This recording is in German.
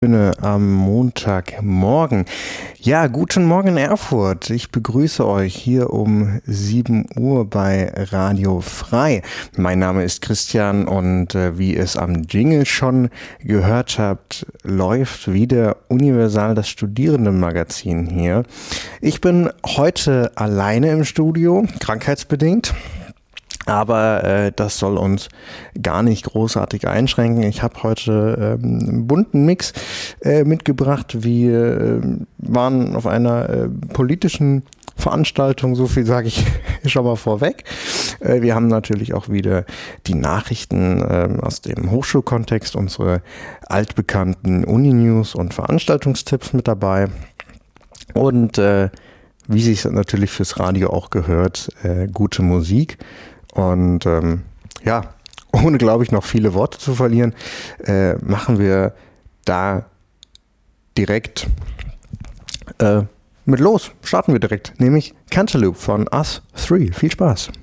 Am Montagmorgen. Ja, guten Morgen Erfurt. Ich begrüße euch hier um 7 Uhr bei Radio Frei. Mein Name ist Christian und wie ihr es am Jingle schon gehört habt, läuft wieder Universal das Studierendenmagazin hier. Ich bin heute alleine im Studio, krankheitsbedingt. Aber das soll uns gar nicht großartig einschränken. Ich habe heute einen bunten Mix mitgebracht. Wir waren auf einer politischen Veranstaltung, so viel sage ich schon mal vorweg. Wir haben natürlich auch wieder die Nachrichten aus dem Hochschulkontext, unsere altbekannten Uni-News und Veranstaltungstipps mit dabei. Und wie sich natürlich fürs Radio auch gehört, gute Musik. Und ohne, glaube ich, noch viele Worte zu verlieren, machen wir da direkt mit los. Starten wir direkt, nämlich Cantaloupe von Us 3. Viel Spaß!